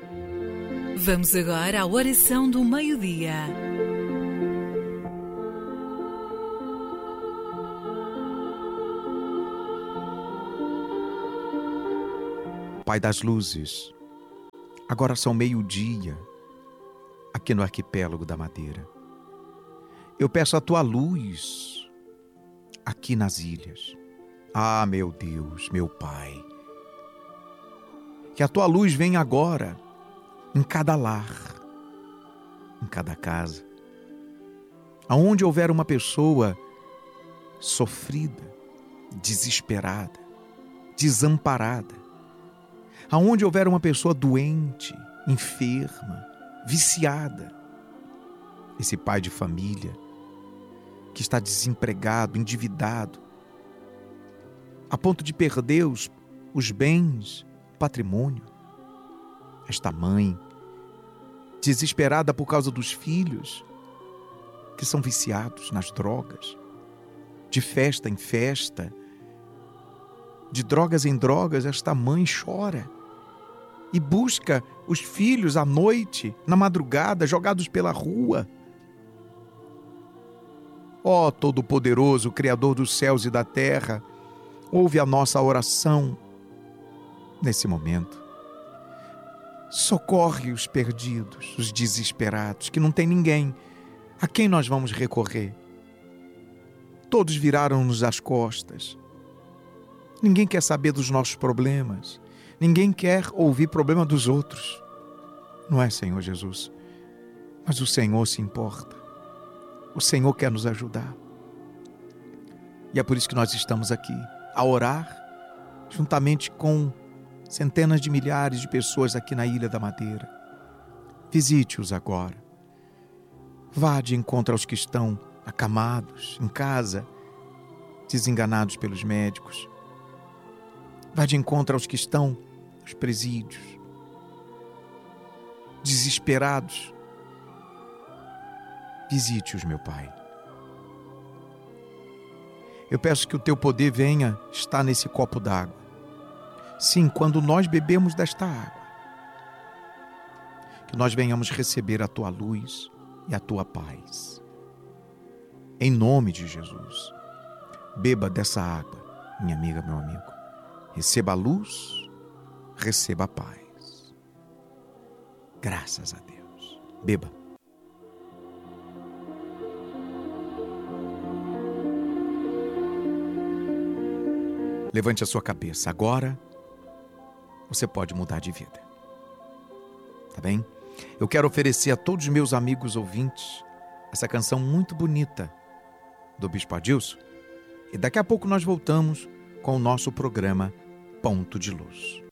Vamos agora à oração do meio-dia. Pai das luzes, agora são meio-dia aqui no arquipélago da Madeira. Eu peço a tua luz aqui nas ilhas. Ah, meu Deus, meu Pai, que a tua luz venha agora em cada lar, em cada casa, aonde houver uma pessoa sofrida, desesperada, desamparada, aonde houver uma pessoa doente, enferma, viciada, esse pai de família que está desempregado, endividado, a ponto de perder os bens, o patrimônio, esta mãe desesperada por causa dos filhos que são viciados nas drogas, de festa em festa, de drogas em drogas, esta mãe chora e busca os filhos à noite, na madrugada, jogados pela rua. Ó Todo-Poderoso, Criador dos céus e da terra, ouve a nossa oração nesse momento. Socorre os perdidos, os desesperados, que não tem ninguém a quem nós vamos recorrer. Todos viraram-nos as costas. Ninguém quer saber dos nossos problemas. Ninguém quer ouvir problema dos outros. Não é, Senhor Jesus? Mas o Senhor se importa. O Senhor quer nos ajudar. E é por isso que nós estamos aqui, a orar, juntamente com centenas de milhares de pessoas aqui na Ilha da Madeira. Visite-os agora. Vá de encontro aos que estão acamados, em casa, desenganados pelos médicos. Vá de encontro aos que estão nos presídios, desesperados. Visite-os, meu Pai. Eu peço que o teu poder venha estar nesse copo d'água. Sim, quando nós bebemos desta água, que nós venhamos receber a tua luz e a tua paz. Em nome de Jesus, beba dessa água, minha amiga, meu amigo. Receba a luz, receba a paz. Graças a Deus. Beba. Levante a sua cabeça. Agora você pode mudar de vida. Tá bem? Eu quero oferecer a todos os meus amigos ouvintes essa canção muito bonita do Bispo Adilson. E daqui a pouco nós voltamos com o nosso programa Ponto de Luz.